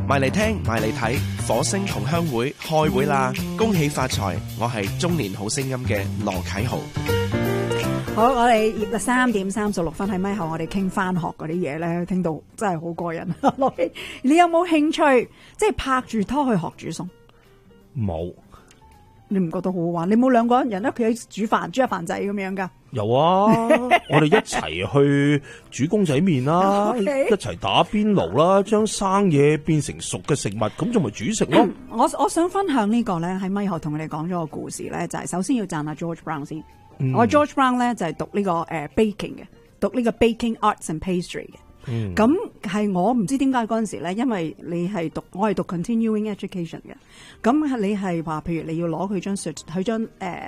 埋嚟聽，埋嚟睇，火星同鄉會開會啦！恭喜發財！我係中年好聲音嘅羅啟豪。 好，我哋3:36喺咪後，我哋傾翻學嗰啲嘢咧，聽到真係好過癮。羅啟，你有冇興趣即係拍住拖去學煮餸？ 冇。 你唔覺得好好玩？你冇兩個人喺屋企煮飯，煮下飯仔咁樣噶？ 有啊，我哋一齊去煮公仔麵啦，一齊打邊爐啦，將生嘢變成熟嘅食物，咁仲咪煮食咯。 我想分享呢個咧，喺咪後同你哋講咗個故事咧，就係首先要讚下 George Brown 先。我 George Brown 咧就係讀呢個baking 嘅，讀呢個 baking arts and pastry 嘅。咁係我唔知點解嗰陣時咧，因為我係讀 continuing education 嘅。咁你係話，譬如你要攞佢張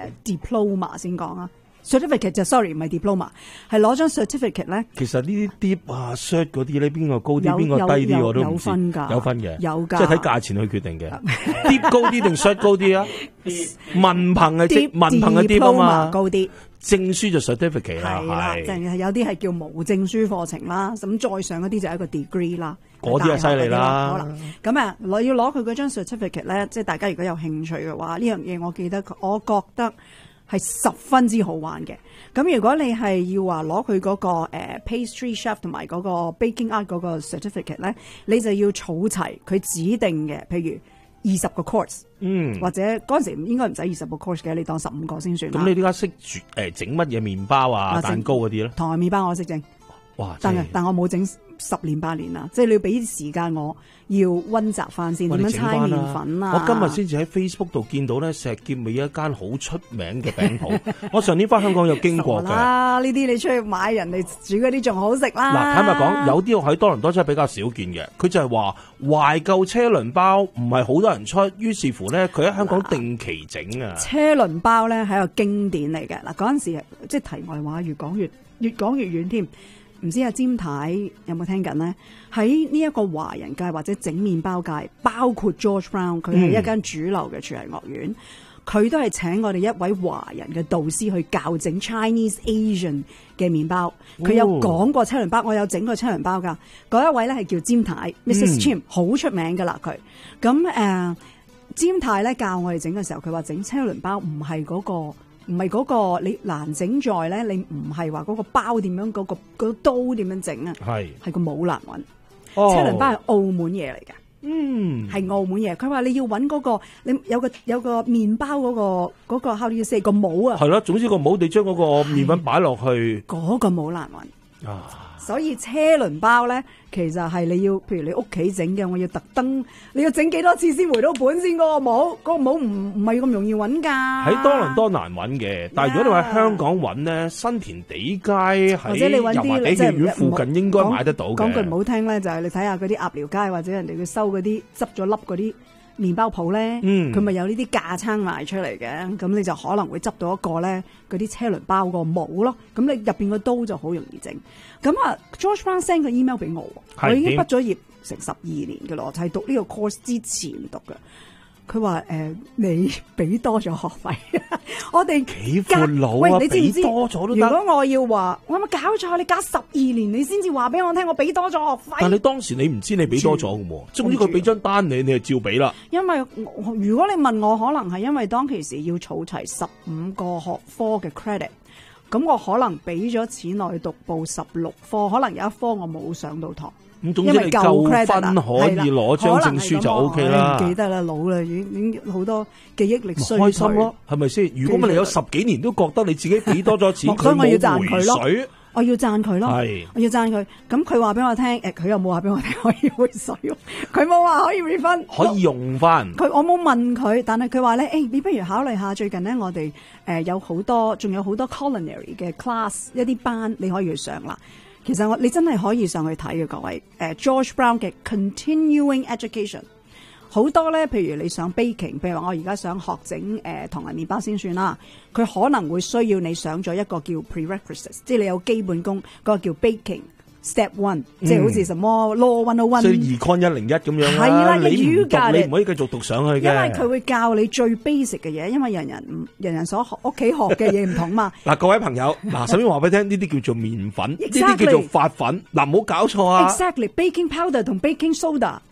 diploma 先講啊。certificate 就 sorry 唔係 diploma， 係攞張 certificate 咧。 其實呢啲 dip 啊 cert 嗰啲咧，邊個高啲邊個低啲我都唔知。有分㗎，有分嘅，有㗎，即係睇價錢去決定嘅。dip 高啲定 cert 高啲啊？文憑係文憑嘅 dip 啊嘛，高啲。證書就 certificate 啦，係。就係有啲係叫無證書課程啦，咁再上嗰啲就係一個 degree 啦。嗰啲係犀利啦。好啦，咁啊，要攞佢嗰張 certificate 咧，即係大家如果有興趣嘅話，呢樣嘢我覺得係十分之好玩嘅。咁如果你係要話攞佢嗰個pastry chef 同埋嗰個 baking art 嗰個 certificate 咧，你就要儲齊佢指定嘅，譬如20個 course， 或者嗰陣時應該唔使20個 course 嘅，你當15個先算啦。咁你點解識煮整乜嘢麵包啊、蛋糕嗰啲咧？糖油麵包我識整，哇！但我冇整10年8年啦，即係你要俾啲時間我要溫習翻先，點樣猜麵粉啊？我今日先至喺 Facebook 度見到咧，石硤尾一間好出名嘅餅鋪。我上年翻香港有經過嘅。啦，呢啲你出去買人哋煮嗰啲仲好食啦。嗱，坦白講，有啲我喺多倫多真係比較少見嘅。佢就係話懷舊車輪包唔係好多人出，於是乎咧佢喺香港定期整啊。車輪包咧係一個經典嚟嘅。嗱，嗰陣時即係題外話，越講越遠添。唔知阿詹太有冇聽緊呢？喺呢一個華人界或者整麵包界，包括 George Brown， 佢係一間主流嘅廚藝學院，佢都係請我哋一位華人嘅導師去教整 Chinese Asian 嘅麵包。佢有講過車輪包，我有整過車輪包㗎。嗰一位咧係叫詹太 Mrs. Chim， 好出名㗎啦佢。咁詹太咧教我哋整嘅時候，佢話整車輪包唔係嗰個你難整在咧，你唔係話嗰個包點樣，嗰個刀點樣整啊？係個模難揾。車輪包係澳門嘢嚟嘅，係澳門嘢。佢話你要揾嗰個，你有個麵包嗰個 how do you say 個模啊？係咯，總之個模你將嗰個麵粉擺落去，嗰個模難揾啊。所以車輪包咧，其實係你要，譬如你屋企整嘅，我要特登，你要整幾多次先回到本先嗰個模，嗰個模唔係咁容易揾㗎。喺多倫多難揾嘅，但係如果你話香港揾咧，新田地街喺油麻地戲院附近應該買得到嘅。講句唔好聽咧，就係你睇下嗰啲鴨寮街或者人哋佢收嗰啲執咗粒嗰啲麵包鋪咧，佢咪有呢啲架撐賣出嚟嘅，咁你就可能會執到一個咧嗰啲車輪包個模咯，咁你入邊個刀就好容易整。咁啊 George Brown send 個 email 俾我，我已經畢咗業成12年嘅咯，就係讀呢個 course 之前讀嘅。佢話你俾多咗學費，我哋幾闊佬啊！你知唔知多咗都得？如果我要話，我有冇搞錯？你隔12年你先至話俾我聽，我俾多咗學費。但係你當時你唔知你俾多咗嘅喎，總之佢俾張單你就照俾啦。因為如果你問我，可能係因為當其時要儲齊15個學科嘅 credit， 咁我可能俾咗錢落去讀報16科，可能有一科我冇上到堂。咁總之你夠分可以攞張證書就 OK 啦。唔記得啦，老啦，已經好多記憶力衰退。開心咯，係咪先？如果你有10幾年都覺得你自己俾多咗錢，所以我要讚佢咯。我要讚佢咯，我要讚佢。咁佢話俾我聽，佢又冇話俾我聽可以回水，佢冇話可以 refund，可以用翻。我冇問佢，但係佢話咧，你不如考慮下最近咧，我哋有好多，仲有好多 culinary 嘅 class 一啲班你可以去上啦。其實你真係可以上去睇嘅，各位。George Brown 嘅 continuing education 好多咧，譬如你上 baking， 譬如話我而家想學整糖泥麵包先算啦，佢可能會需要你上咗一個叫 prerequisites， 即係你有基本功，嗰個叫 baking step 1，即係好似什麼 law 101，即係 Econ 101咁樣啦。係啦，你唔讀你唔可以繼續讀上去嘅。因為佢會教你最 basic 嘅嘢，因為人人所學屋企學嘅嘢唔同嘛。嗱，各位朋友，首先話俾你聽，呢啲叫做麵粉，呢啲叫做發粉。嗱，唔好搞錯啊。Exactly，baking powder 同 baking soda